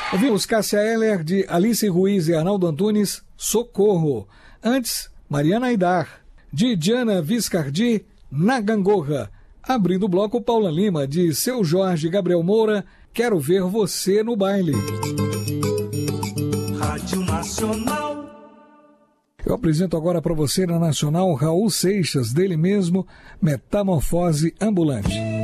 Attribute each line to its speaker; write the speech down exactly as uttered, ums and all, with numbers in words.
Speaker 1: Ouvimos Cássia Eller, de Alice Ruiz e Arnaldo Antunes, Socorro. Antes, Mariana Aidar, de Diana Viscardi, Na Gangorra. Abrindo o bloco, Paula Lima, de Seu Jorge e Gabriel Moura, Quero Ver Você no Baile.
Speaker 2: Rádio Nacional.
Speaker 1: Eu apresento agora para você na Nacional Raul Seixas, dele mesmo, Metamorfose Ambulante.